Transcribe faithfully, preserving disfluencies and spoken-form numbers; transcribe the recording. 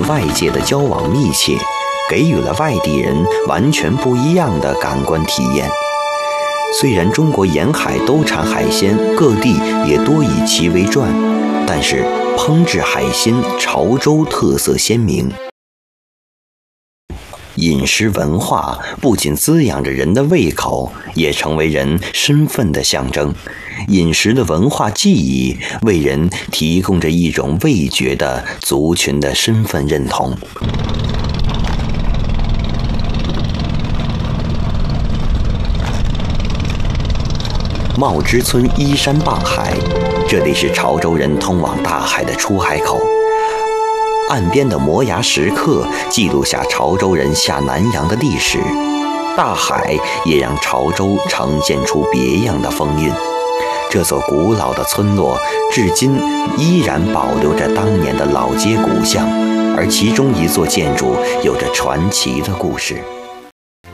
外界的交往密切，给予了外地人完全不一样的感官体验。虽然中国沿海都产海鲜，各地也多以其为传，但是烹制海鲜，潮州特色鲜明。饮食文化不仅滋养着人的胃口，也成为人身份的象征。饮食的文化记忆为人提供着一种味觉的族群的身份认同。茂芝村依山傍海，这里是潮州人通往大海的出海口。岸边的摩崖石刻记录下潮州人下南洋的历史，大海也让潮州呈现出别样的风韵。这座古老的村落至今依然保留着当年的老街古巷，而其中一座建筑有着传奇的故事。